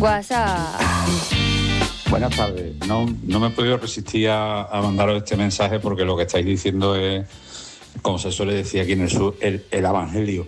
WhatsApp. Buenas tardes. No me he podido resistir a mandaros este mensaje porque lo que estáis diciendo es, como se suele decir aquí en el sur, el evangelio.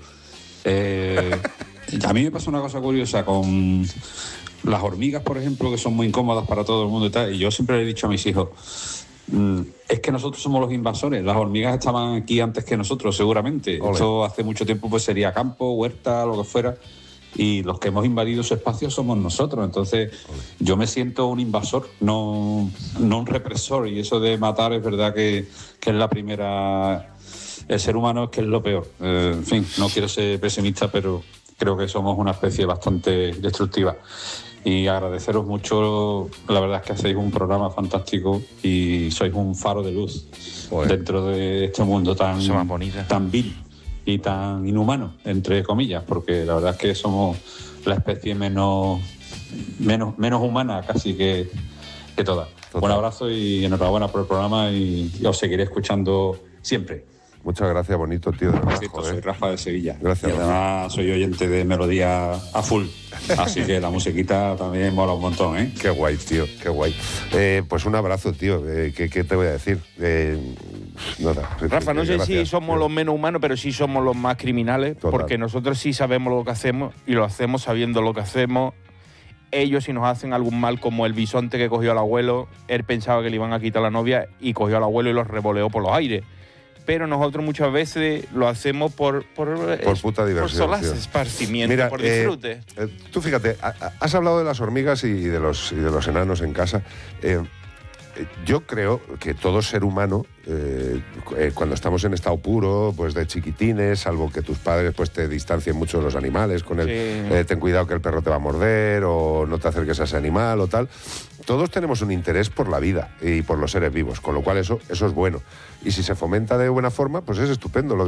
A mí me pasa una cosa curiosa con las hormigas, por ejemplo, que son muy incómodas para todo el mundo y tal, y yo siempre le he dicho a mis hijos, es que nosotros somos los invasores, las hormigas estaban aquí antes que nosotros, seguramente. Ole. Esto hace mucho tiempo pues sería campo, huerta, lo que fuera, y los que hemos invadido su espacio somos nosotros. Entonces yo me siento un invasor, no un represor, y eso de matar es verdad que es la primera... El ser humano es que es lo peor. En fin, no quiero ser pesimista, pero creo que somos una especie bastante destructiva. Y agradeceros mucho, la verdad es que hacéis un programa fantástico y sois un faro de luz dentro de este mundo tan vil y tan inhumano, entre comillas, porque la verdad es que somos la especie menos humana casi que toda. Un abrazo y enhorabuena por el programa y os seguiré escuchando siempre. Muchas gracias, bonito, tío. Soy Rafa de Sevilla. Gracias. Y además soy oyente de Melodía a full. Así que la musiquita también mola un montón, ¿eh? Qué guay, tío, qué guay. Pues un abrazo, tío. ¿Qué te voy a decir? Rafa, no sé gracias, si somos los menos humanos, pero sí somos los más criminales. Total. Porque nosotros sí sabemos lo que hacemos y lo hacemos sabiendo lo que hacemos. Ellos, si nos hacen algún mal, como el bisonte que cogió al abuelo, él pensaba que le iban a quitar la novia y cogió al abuelo y lo revoleó por los aires. Pero nosotros muchas veces lo hacemos por puta diversión. por solaz, tío. esparcimiento, Mira, por disfrute. Tú fíjate, has hablado de las hormigas y de los enanos en casa. Yo creo que todo ser humano, cuando estamos en estado puro, pues de chiquitines, salvo que tus padres pues te distancien mucho de los animales, con el ten cuidado que el perro te va a morder, o no te acerques a ese animal o tal. Todos tenemos un interés por la vida y por los seres vivos, con lo cual eso es bueno. Y si se fomenta de buena forma, pues es estupendo.